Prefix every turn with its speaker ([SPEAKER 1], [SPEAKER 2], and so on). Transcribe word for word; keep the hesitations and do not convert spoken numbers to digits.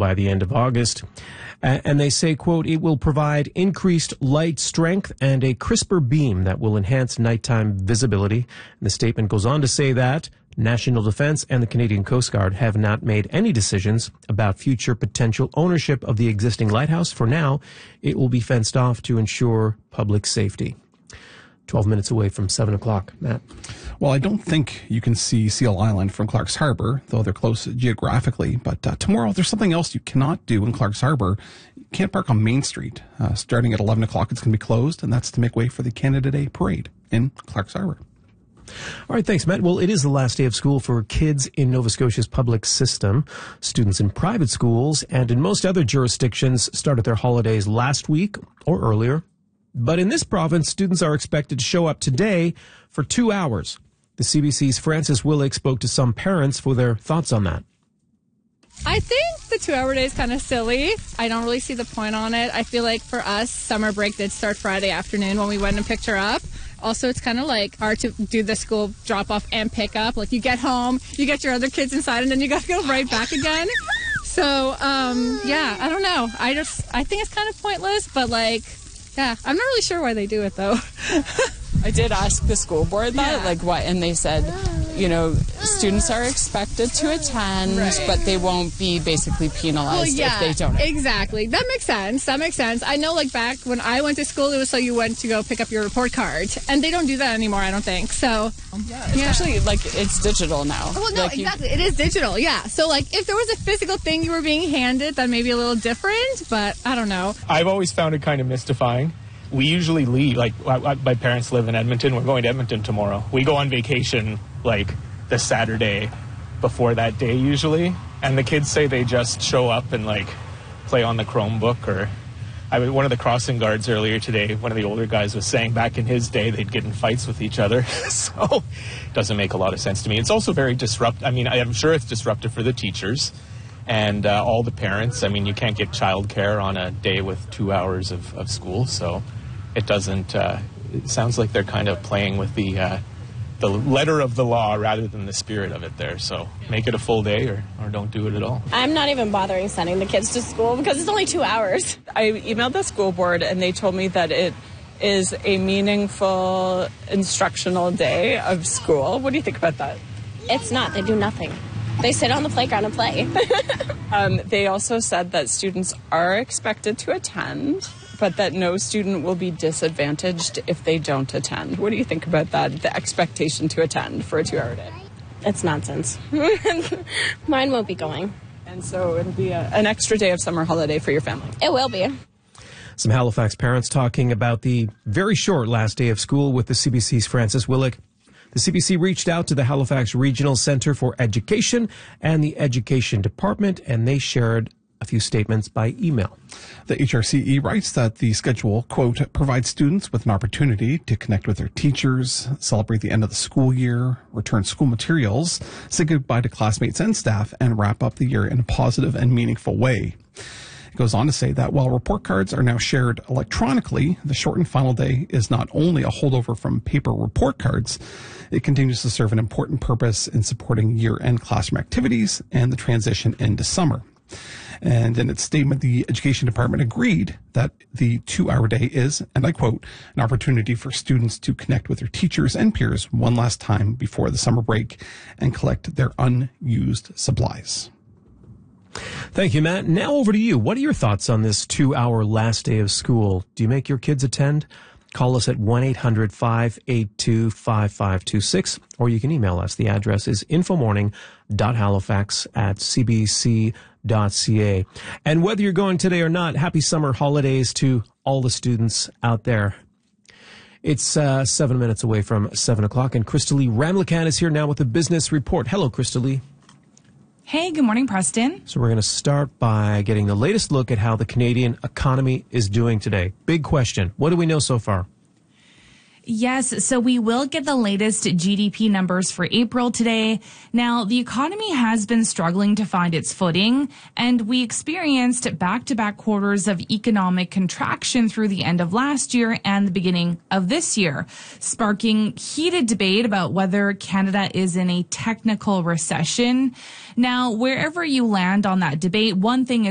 [SPEAKER 1] by the end of August. And they say, quote, it will provide increased light strength and a crisper beam that will enhance nighttime visibility. And the statement goes on to say that National Defence and the Canadian Coast Guard have not made any decisions about future potential ownership of the existing lighthouse. For now, it will be fenced off to ensure public safety. twelve minutes away from seven o'clock. Matt?
[SPEAKER 2] Well, I don't think you can see Seal Island from Clark's Harbor, though they're close geographically. But uh, tomorrow, there's something else you cannot do in Clark's Harbor. You can't park on Main Street. Uh, starting at eleven o'clock, it's going to be closed, and that's to make way for the Canada Day Parade in Clark's Harbor.
[SPEAKER 1] All right, thanks, Matt. Well, it is the last day of school for kids in Nova Scotia's public system. Students in private schools and in most other jurisdictions started their holidays last week or earlier. But in this province, students are expected to show up today for two hours. The C B C's Frances Willick spoke to some parents for their thoughts on that.
[SPEAKER 3] I think the two-hour day is kind of silly. I don't really see the point on it. I feel like for us, summer break did start Friday afternoon when we went and picked her up. Also, it's kind of like hard to do the school drop-off and pick up. Like, you get home, you get your other kids inside, and then you got to go right back again. So, um, yeah, I don't know. I just, I think it's kind of pointless, but, like, yeah, I'm not really sure why they do it, though.
[SPEAKER 4] I did ask the school board that, yeah. like what, and they said, you know, students are expected to attend, right. but they won't be basically penalized well, yeah, if they don't.
[SPEAKER 3] Exactly. That makes sense. That makes sense. I know, like, back when I went to school, it was so you went to go pick up your report card, and they don't do that anymore, I don't think. So,
[SPEAKER 4] yeah, especially, yeah. like, it's digital now.
[SPEAKER 3] Well, no,
[SPEAKER 4] like
[SPEAKER 3] exactly. You... It is digital, yeah. So, like, if there was a physical thing you were being handed, that may be a little different, but I don't know.
[SPEAKER 5] I've always found it kind of mystifying. We usually leave, like, my parents live in Edmonton. We're going to Edmonton tomorrow. We go on vacation, like, the Saturday before that day usually. And the kids say they just show up and, like, play on the Chromebook. Or I was, one of the crossing guards earlier today, one of the older guys was saying back in his day they'd get in fights with each other. So it doesn't make a lot of sense to me. It's also very disruptive. I mean, I'm sure it's disruptive for the teachers and uh, all the parents. I mean, you can't get childcare on a day with two hours of, of school. So it doesn't, uh, it sounds like they're kind of playing with the uh, the letter of the law rather than the spirit of it there. So make it a full day or, or don't do it at all.
[SPEAKER 6] I'm not even bothering sending the kids to school because it's only two hours.
[SPEAKER 4] I emailed the school board and they told me that it is a meaningful instructional day of school. What do you think about that?
[SPEAKER 6] It's not. They do nothing. They sit on the playground and play.
[SPEAKER 4] um, they also said that students are expected to attend, but that no student will be disadvantaged if they don't attend. What do you think about that, the expectation to attend for a two-hour day?
[SPEAKER 6] It's nonsense. Mine won't be going.
[SPEAKER 4] And so it'll be a, an extra day of summer holiday for your family.
[SPEAKER 6] It will be.
[SPEAKER 1] Some Halifax parents talking about the very short last day of school with the C B C's Frances Willick. The C B C reached out to the Halifax Regional Centre for Education and the Education Department, and they shared a few statements by email.
[SPEAKER 2] The H R C E writes that the schedule, quote, provides students with an opportunity to connect with their teachers, celebrate the end of the school year, return school materials, say goodbye to classmates and staff, and wrap up the year in a positive and meaningful way. It goes on to say that while report cards are now shared electronically, the shortened final day is not only a holdover from paper report cards, it continues to serve an important purpose in supporting year-end classroom activities and the transition into summer. And in its statement, the Education Department agreed that the two-hour day is, and I quote, an opportunity for students to connect with their teachers and peers one last time before the summer break and collect their unused supplies.
[SPEAKER 1] Thank you, Matt. Now over to you. What are your thoughts on this two-hour last day of school? Do you make your kids attend? Call us at one eight hundred five eight two five five two six, or you can email us. The address is infomorning.halifax at cbc.ca. And whether you're going today or not, happy summer holidays to all the students out there. It's uh, seven minutes away from seven o'clock, and Crystalie Ramlichan is here now with a business report. Hello, Crystalie.
[SPEAKER 7] Hey, good morning, Preston.
[SPEAKER 1] So we're going to start by getting the latest look at how the Canadian economy is doing today. Big question. What do we know so far?
[SPEAKER 7] Yes, so we will get the latest G D P numbers for April today. Now, the economy has been struggling to find its footing, and we experienced back-to-back quarters of economic contraction through the end of last year and the beginning of this year, sparking heated debate about whether Canada is in a technical recession. Now, wherever you land on that debate, one thing is